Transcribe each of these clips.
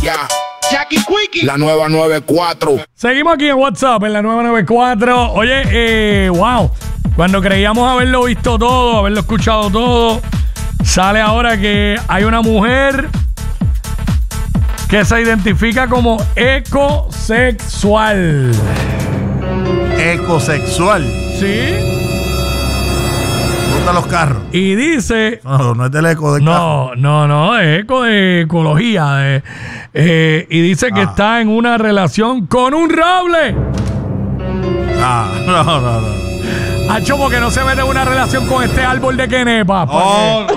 Ya. Jackie Quickie. La nueva 94. Seguimos aquí en WhatsApp, en la nueva 94. Oye, wow. Cuando creíamos haberlo visto todo, haberlo escuchado todo, sale ahora que hay una mujer que se identifica como ecosexual. Ecosexual. ¿Sí? ¿Te gustan los carros? Y dice... No es del eco de carro. No, es eco de ecología. Y dice que está en una relación con un roble. No. Hacho, porque no se mete en una relación con este árbol de quenepa. No,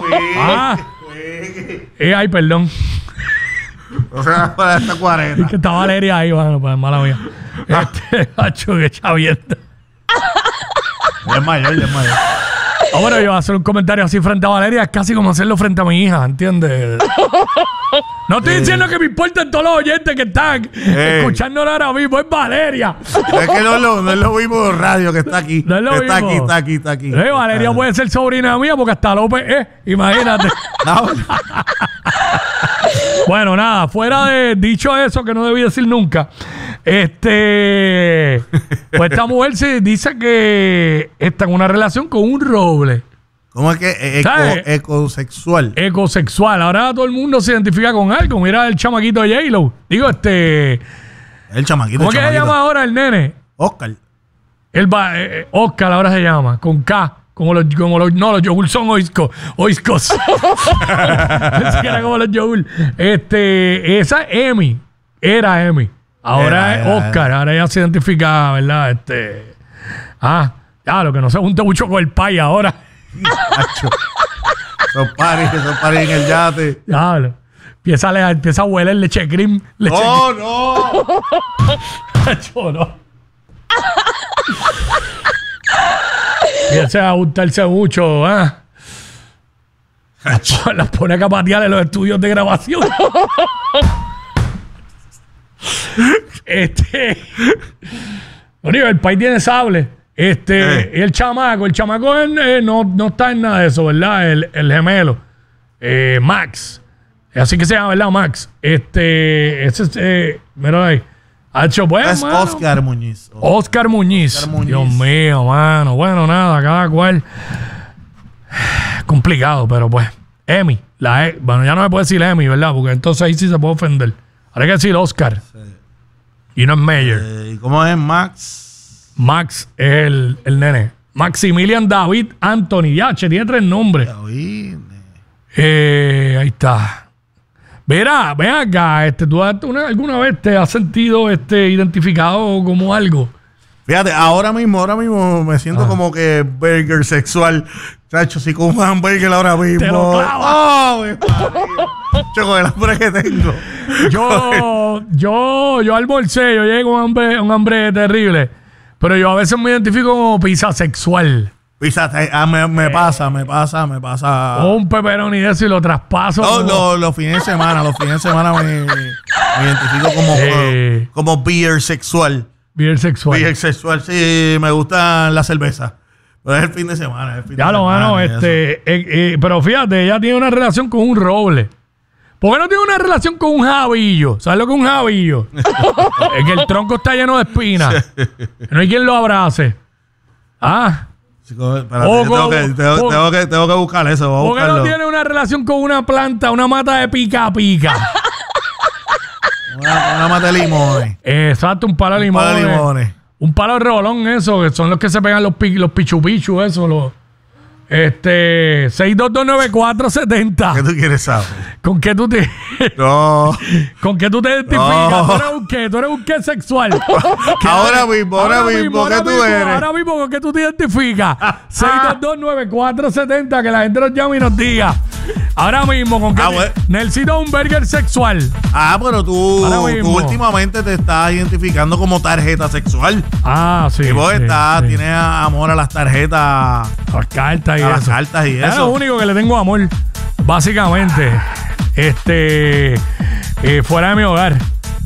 Ay, perdón. O sea, para esta 40. Es que está Valeria ahí, bueno, pues mala mía. Hacho, que chavienda. Es mayor. Bueno, yo voy a hacer un comentario así frente a Valeria, es casi como hacerlo frente a mi hija, ¿entiendes? No estoy diciendo que me importen todos los oyentes que están escuchándola ahora mismo, es Valeria. Es que no es lo mismo radio que está aquí. No es lo está mismo. Está aquí. Valeria puede ser sobrina mía porque hasta López imagínate. No. Bueno, nada, fuera de dicho eso que no debí decir nunca. Pues esta mujer se dice que está en una relación con un roble. ¿Cómo es que ecosexual? Ecosexual. Ahora todo el mundo se identifica con algo. Mira el chamaquito de J-Lo. Digo, El chamaquito. ¿cómo es que se llama ahora el nene? Oscar. Oscar ahora se llama, con K. Los yogur son oiscos. Pensé que era como los yogur. Esa es Emi. Era Emi. Ahora es Oscar. Ahora ella se identifica, ¿verdad? Lo que no se junte mucho con el pay ahora. Son paris en el yate. Diablo. Empieza a hueler leche cream. No. No. Empieza a gustarse mucho, Las pone a capatear en los estudios de grabación. El país tiene sable. El chamaco no está en nada de eso, ¿verdad? El gemelo. Max. Así que se llama, ¿verdad? Max. Mira ahí. Pues, es mano. Oscar Muñiz. Oscar Muñiz. Dios mío, mano. Bueno, nada, cada cual. Complicado, pero pues. Emi. Bueno, ya no me puede decir Emi, ¿verdad? Porque entonces ahí sí se puede ofender. Ahora hay que decir Oscar. Sí. Y no es Mayer. ¿Y cómo es Max? Max es el nene. Maximilian David Anthony. Tiene 3 nombres. Ahí está. Mira, ven acá, ¿tú alguna vez te has sentido identificado como algo? Fíjate, ahora mismo me siento como que burger sexual. Chacho, si como un hamburger ahora mismo. Te lo clavo. Con el hambre que tengo. Yo almorcé, yo llego a un hambre terrible. Pero yo a veces me identifico como pizza sexual. Pizza, me pasa. O un pepperoni de eso y lo traspaso. Los fines de semana me identifico como beer sexual. Beer sexual, sí, me gusta la cerveza. Pero es el fin de semana. Pero fíjate, ella tiene una relación con un roble. ¿Por qué no tiene una relación con un jabillo? ¿Sabes lo que es un jabillo? Es que el tronco está lleno de espinas. No hay quien lo abrace. Tengo que buscar eso. ¿Por qué no tiene una relación con una planta, una mata de pica-pica? Una mata de limones. Exacto, un palo de limones. Un palo de rebolón, eso, que son los que se pegan los pichu-pichu, eso. 6229470. ¿Qué tú quieres saber? ¿Con qué tú te... No. ¿Con qué tú te identificas? No. ¿Tú eres un qué? ¿Tú eres un qué sexual? Ahora mismo, ¿qué tú eres? Ahora mismo, ¿con qué tú te identificas? 6229470, que la gente nos llame y nos diga. Ahora mismo, ¿con qué? Necesito un burger sexual. Pero tú últimamente te estás identificando como tarjeta sexual. Sí. Y vos tienes amor a las tarjetas. Las cartas y a eso. Las cartas y eso. Es lo único que le tengo amor, básicamente. Fuera de mi hogar.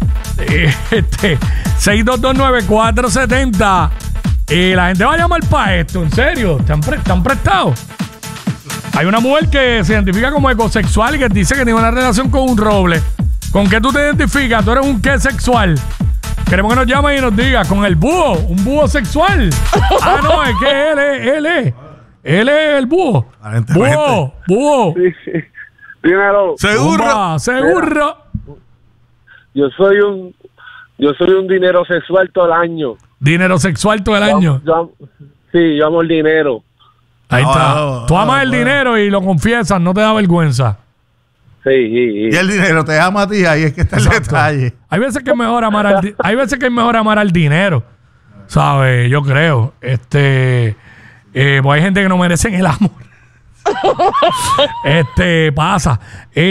6229470. La gente va a llamar para esto, en serio. ¿Están prestados? Hay una mujer que se identifica como ecosexual y que dice que tiene una relación con un roble. ¿Con qué tú te identificas? ¿Tú eres un qué sexual? Queremos que nos llames y nos digas. ¿Con el búho? ¿Un búho sexual? Ah, no, es que él es el búho. Aparentemente. Búho. Sí, sí. Dímelo. Seguro. Seguro. Yo soy un dinero sexual todo el año. Dinero sexual todo el año. Sí, yo amo el dinero. Ahí está. No, Tú amas el no. dinero y lo confiesas, no te da vergüenza. Sí, sí, Y sí. el dinero te ama a ti, ahí es que está el detalle. Hay veces que es mejor amar hay veces que es mejor amar al dinero. ¿Sabes? Yo creo. Pues hay gente que no merecen el amor. Pasa.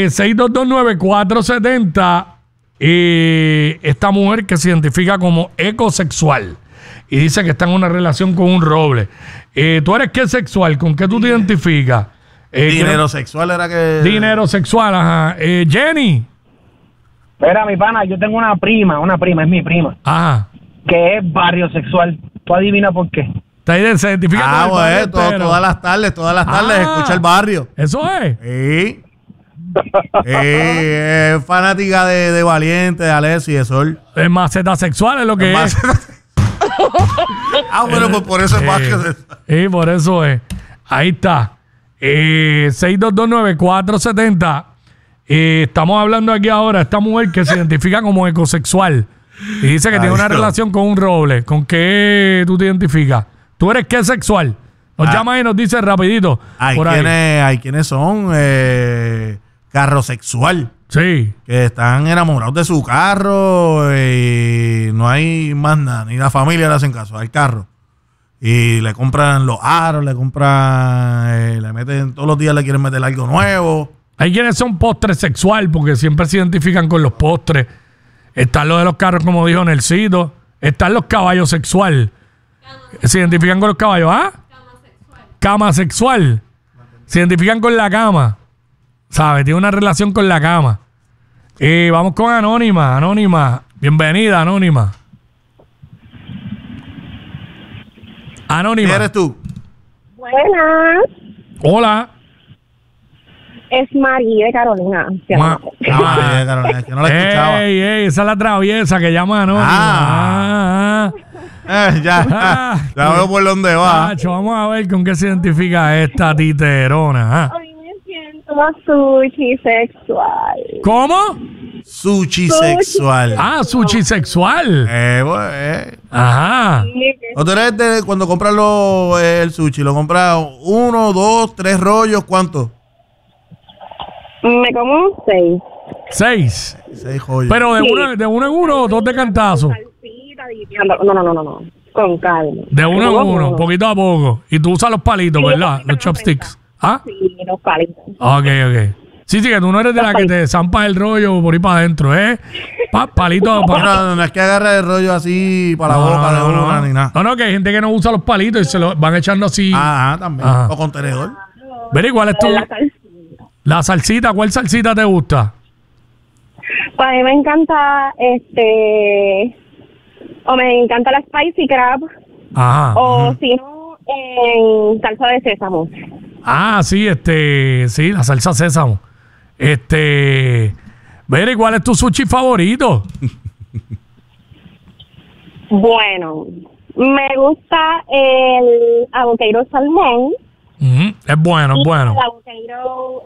6229470. Esta mujer que se identifica como ecosexual y dice que está en una relación con un roble. ¿Tú eres qué sexual? ¿Con qué tú te identificas? Dinero sexual era que... Dinero sexual, ajá. Jenny. Espera, mi pana, yo tengo una prima, es mi prima, Ajá. que es barrio sexual. ¿Tú adivinas por qué? Se identifica con el barrio entero. todas las tardes escucha el barrio. Eso es. Sí. Es fanática de Valiente, de Alessi, de Sol. Es maceta sexual, es lo que es. Bueno, pues por eso es barrio sexual. Sí, por eso es. Ahí está. 6229470. Estamos hablando aquí ahora. Esta mujer que se identifica como ecosexual y dice que tiene una relación con un roble. ¿Con qué tú te identificas? ¿Tú eres qué sexual? Nos llama y nos dice rapidito. Hay quienes son carrosexual. Sí. Que están enamorados de su carro y no hay más nada. Ni la familia le hacen caso al carro. Y le compran los aros, le compran, le meten, todos los días le quieren meter algo nuevo. Hay quienes son postres sexual porque siempre se identifican con los postres. Están los de los carros, como dijo Nelsito. Están los caballos sexual. Se identifican con los caballos, ¿ah? Cama sexual. Se identifican con la cama. ¿Sabes? Tiene una relación con la cama. Vamos con Anónima. Anónima. Bienvenida, Anónima. Anónima. ¿Quién eres tú? Buenas, Hola. es María de Carolina. Carolina, que no la escuchaba. Ey, esa es la traviesa que llama Anónima. Ya veo por dónde va. Nacho, vamos a ver con qué se identifica esta titerona. Hoy me siento sushi sexual. ¿Cómo? Sushi sexual. Sushi sexual. Ajá. ¿O tú eres de cuando compras el sushi? ¿Lo compras 1, 2, 3 rollos? ¿Cuánto? Me como 6. 6. 6 rollos. Pero de uno en uno o dos de cantazo. No. Con calma. De uno en uno, poquito a poco. Y tú usas los palitos, ¿verdad? Los chopsticks. ¿Ah? Sí, los palitos. Ok. Sí, que tú no eres de la que te zampas el rollo por ahí para adentro, ¿eh? Palito para... No es que agarre el rollo así para la boca de una ni nada. No, que hay gente que no usa los palitos y se lo van echando así. También. Ajá. O con tenedor. Ver, ¿cuál es tu... La salsita, ¿cuál salsita te gusta? Pues a mí me encanta, o me encanta la spicy crab, Ajá. o si no, en salsa de sésamo. Sí, sí, la salsa sésamo. Ver, ¿cuál es tu sushi favorito? Bueno, me gusta el avoqueiro salmón. Es bueno. El avoqueiro,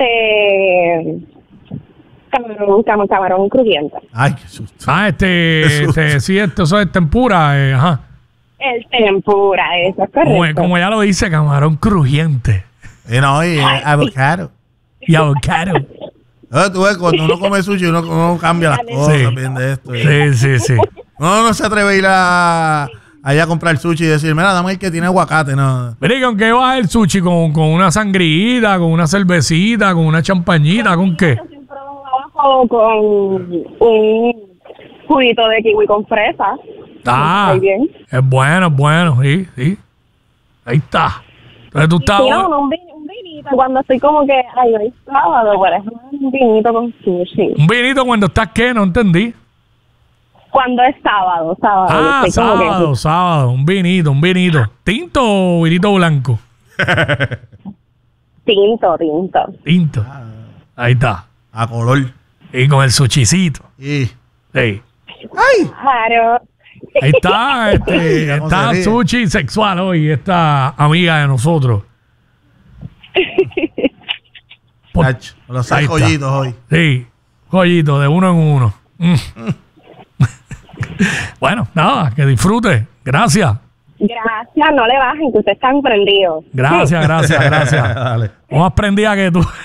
camarón crujiente. Ay, qué susto. Sí, eso es tempura, ajá. El tempura, eso es correcto. Como ya lo dice, camarón crujiente. Y avocado. Y avocado. Tú ves, cuando uno come sushi, uno cambia las cosas, Sí. bien de esto. Sí. Uno no se atreve a ir allá a comprar sushi y decir, mira, dame el que tiene aguacate, no. Mire, ¿con qué va el sushi? ¿Con una sangrita, con una cervecita, con una champañita, con qué? Yo siempre lo abajo con un juguito de kiwi con fresa. Muy bien. Es bueno, sí. Ahí está. Entonces tú estás... Sí, no, un vinito cuando estoy como que, hoy es sábado, pero es un vinito con sushi. Un vinito cuando estás, ¿qué? No entendí. Cuando es sábado. Estoy como que- Sábado. Un vinito. ¿Tinto o vinito blanco? Tinto. Tinto. Ahí está. A color. Y con el sushicito. Y... Sí. Claro. Ahí está, ¿Cómo está se ríe? sushi sexual hoy, esta amiga de nosotros. Por- Nacho, los Ahí 6 está. joyitos hoy. Sí, joyito, de uno en uno. Bueno, nada, que disfrute. Gracias. Gracias, no le bajen, que ustedes están prendidos. Gracias. Dale. O más prendida que tú.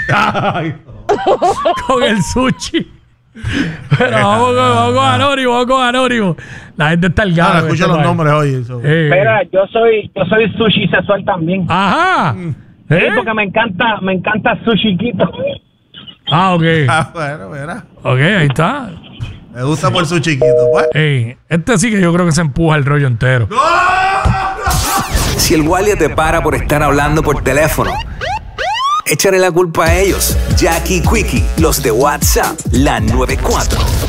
Con el sushi. Pero vamos con Anónimo. La gente está al Ahora gato. escucha los nombres hoy. eso. Mira, yo soy sushi sexual también. Ajá. Sí, porque me encanta sushiquito. Ah, ok. Bueno, mira. Ok, ahí está. Me gusta por su chiquito, pues. Ey, este sí que yo creo que se empuja el rollo entero. Si el guardia te para por estar hablando por teléfono, échale la culpa a ellos. Jackie Quickie, los de WhatsApp, la 94.